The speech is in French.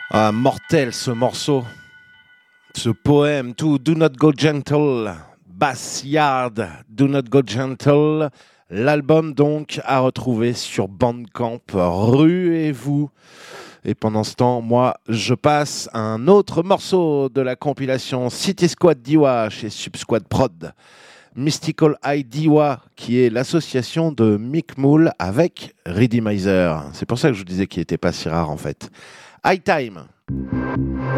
Ah, mortel ce morceau, ce poème, Do Not Go Gentle, Backyard, Do Not Go Gentle, l'album donc à retrouver sur Bandcamp, ruez-vous. Et pendant ce temps, moi, je passe un autre morceau de la compilation City Squad Diwa chez Subsquad Prod. Mystical Eye Diwa, qui est l'association de Mick Moule avec Redeemizer. C'est pour ça que je vous disais qu'il n'était pas si rare en fait. High Time.